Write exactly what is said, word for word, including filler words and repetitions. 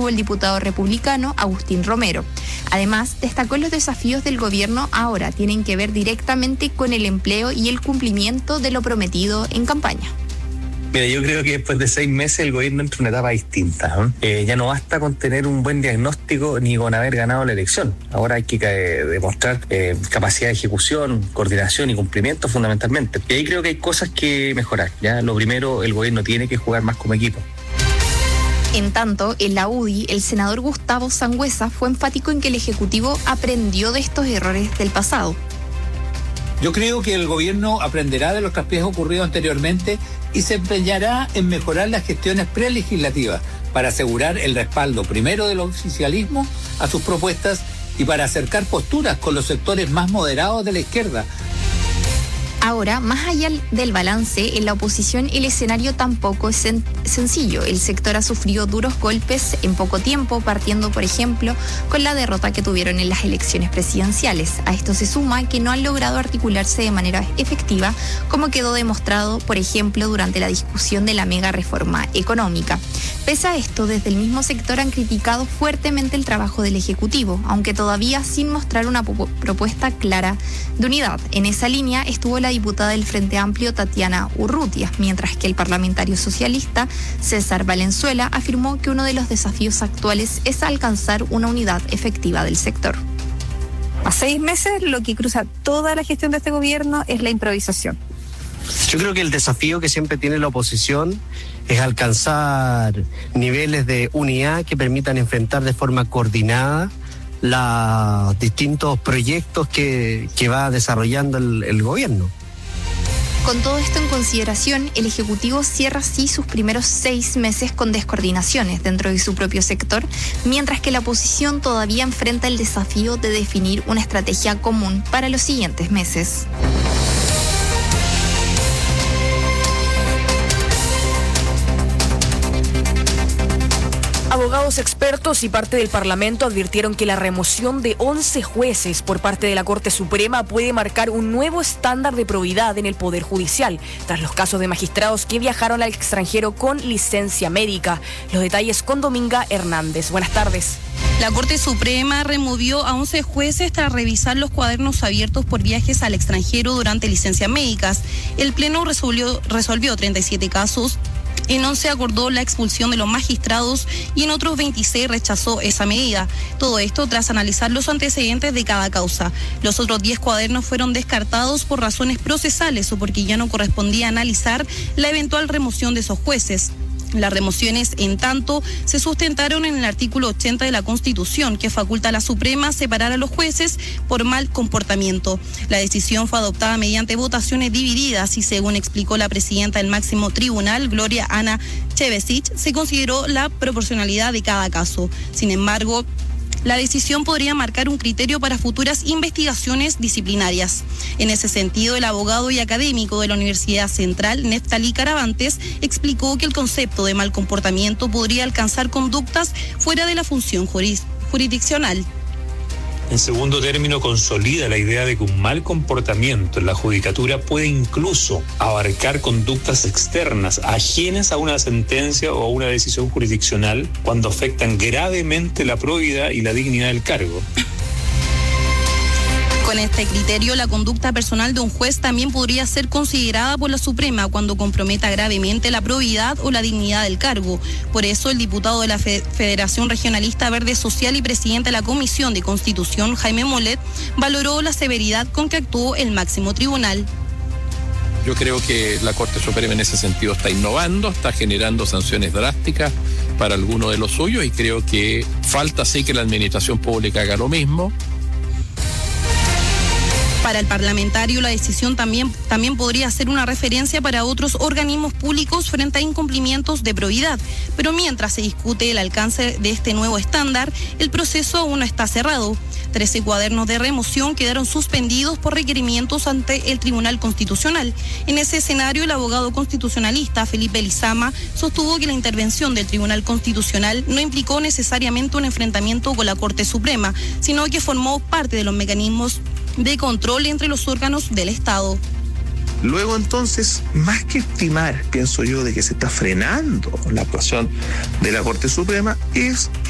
sostuvo el diputado republicano Agustín Romero. Además, destacó los desafíos del gobierno ahora tienen que ver directamente con el empleo y el cumplimiento de lo prometido en campaña. Mira, yo creo que después de seis meses el gobierno entra en una etapa distinta. ¿eh? Eh, ya no basta con tener un buen diagnóstico ni con haber ganado la elección. Ahora hay que eh, demostrar eh, capacidad de ejecución, coordinación y cumplimiento fundamentalmente. Y ahí creo que hay cosas que mejorar. ¿ya? Lo primero, el gobierno tiene que jugar más como equipo. En tanto, en la U D I, el senador Gustavo Sangüesa fue enfático en que el Ejecutivo aprendió de estos errores del pasado. Yo creo que el gobierno aprenderá de los traspiés ocurridos anteriormente y se empeñará en mejorar las gestiones prelegislativas para asegurar el respaldo primero del oficialismo a sus propuestas y para acercar posturas con los sectores más moderados de la izquierda. Ahora, más allá del balance, en la oposición el escenario tampoco es sen- sencillo. El sector ha sufrido duros golpes en poco tiempo, partiendo, por ejemplo, con la derrota que tuvieron en las elecciones presidenciales. A esto se suma que no han logrado articularse de manera efectiva, como quedó demostrado, por ejemplo, durante la discusión de la mega reforma económica. Pese a esto, desde el mismo sector han criticado fuertemente el trabajo del Ejecutivo, aunque todavía sin mostrar una po- propuesta clara de unidad. En esa línea estuvo la diputada del Frente Amplio Tatiana Urrutia, mientras que el parlamentario socialista César Valenzuela afirmó que uno de los desafíos actuales es alcanzar una unidad efectiva del sector. A seis meses lo que cruza toda la gestión de este gobierno es la improvisación. Yo creo que el desafío que siempre tiene la oposición es alcanzar niveles de unidad que permitan enfrentar de forma coordinada los distintos proyectos que, que va desarrollando el, el gobierno. Con todo esto en consideración, el Ejecutivo cierra así sus primeros seis meses con descoordinaciones dentro de su propio sector, mientras que la oposición todavía enfrenta el desafío de definir una estrategia común para los siguientes meses. Abogados expertos y parte del Parlamento advirtieron que la remoción de once jueces por parte de la Corte Suprema puede marcar un nuevo estándar de probidad en el Poder Judicial, tras los casos de magistrados que viajaron al extranjero con licencia médica. Los detalles con Dominga Hernández. Buenas tardes. La Corte Suprema removió a once jueces tras revisar los cuadernos abiertos por viajes al extranjero durante licencias médicas. El Pleno resolvió, resolvió treinta y siete casos. En once acordó la expulsión de los magistrados y en otros veintiséis rechazó esa medida. Todo esto tras analizar los antecedentes de cada causa. Los otros diez cuadernos fueron descartados por razones procesales o porque ya no correspondía analizar la eventual remoción de esos jueces. Las remociones, en tanto, se sustentaron en el artículo ochenta de la Constitución, que faculta a la Suprema a separar a los jueces por mal comportamiento. La decisión fue adoptada mediante votaciones divididas y, según explicó la presidenta del máximo tribunal, Gloria Ana Chevesich, se consideró la proporcionalidad de cada caso. Sin embargo, la decisión podría marcar un criterio para futuras investigaciones disciplinarias. En ese sentido, el abogado y académico de la Universidad Central, Neftalí Caravantes, explicó que el concepto de mal comportamiento podría alcanzar conductas fuera de la función juris- jurisdiccional. En segundo término, consolida la idea de que un mal comportamiento en la judicatura puede incluso abarcar conductas externas, ajenas a una sentencia o a una decisión jurisdiccional, cuando afectan gravemente la probidad y la dignidad del cargo. Con este criterio, la conducta personal de un juez también podría ser considerada por la Suprema cuando comprometa gravemente la probidad o la dignidad del cargo. Por eso, el diputado de la Federación Regionalista Verde Social y presidente de la Comisión de Constitución, Jaime Molet, valoró la severidad con que actuó el máximo tribunal. Yo creo que la Corte Suprema en ese sentido está innovando, está generando sanciones drásticas para algunos de los suyos y creo que falta sí que la administración pública haga lo mismo. Para el parlamentario, la decisión también, también podría ser una referencia para otros organismos públicos frente a incumplimientos de probidad. Pero mientras se discute el alcance de este nuevo estándar, el proceso aún no está cerrado. Trece cuadernos de remoción quedaron suspendidos por requerimientos ante el Tribunal Constitucional. En ese escenario, el abogado constitucionalista Felipe Lizama sostuvo que la intervención del Tribunal Constitucional no implicó necesariamente un enfrentamiento con la Corte Suprema, sino que formó parte de los mecanismos de control entre los órganos del Estado. Luego entonces, más que estimar, pienso yo, de que se está frenando la actuación de la Corte Suprema, es